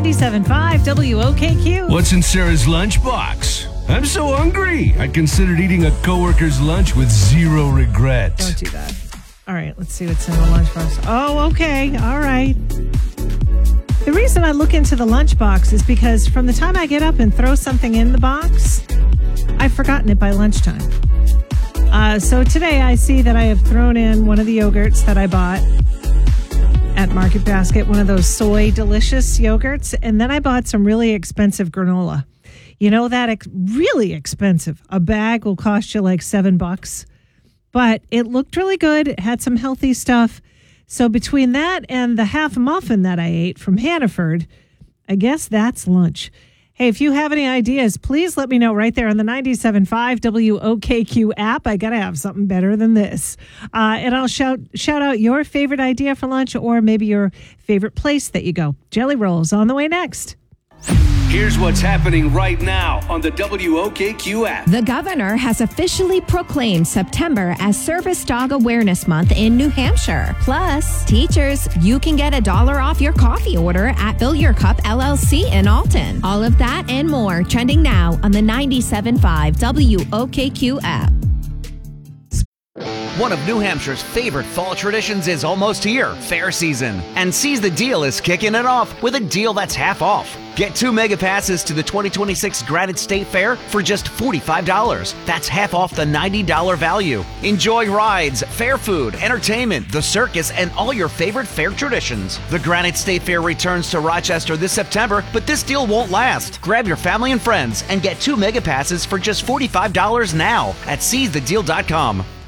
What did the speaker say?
97.5 WOKQ. What's in Sarah's lunchbox? I'm so hungry. I considered eating a coworker's lunch with zero regret. Don't do that. All right, let's see what's in the lunchbox. Oh, okay. All right. The reason I look into the lunchbox is because from the time I get up and throw something in the box, I've forgotten it by lunchtime. So today I see that I have thrown in one of the yogurts that I bought at Market Basket, one of those soy delicious yogurts, and then I bought some really expensive granola. You know that really expensive. A bag will cost you like $7, but it looked really good. It had some healthy stuff. So between that and the half muffin that I ate from Hannaford, I guess that's lunch. Hey, if you have any ideas, please let me know right there on the 97.5 WOKQ app. I got to have something better than this. And I'll shout out your favorite idea for lunch or maybe your favorite place that you go. Jelly Rolls on the way next. Here's what's happening right now on the WOKQ app. The governor has officially proclaimed September as Service Dog Awareness Month in New Hampshire. Plus, teachers, you can get $1 off your coffee order at Fill Your Cup LLC in Alton. All of that and more trending now on the 97.5 WOKQ app. One of New Hampshire's favorite fall traditions is almost here, fair season. And Seize the Deal is kicking it off with a deal that's half off. Get 2 mega passes to the 2026 Granite State Fair for just $45. That's half off the $90 value. Enjoy rides, fair food, entertainment, the circus, and all your favorite fair traditions. The Granite State Fair returns to Rochester this September, but this deal won't last. Grab your family and friends and get 2 mega passes for just $45 now at seizethedeal.com.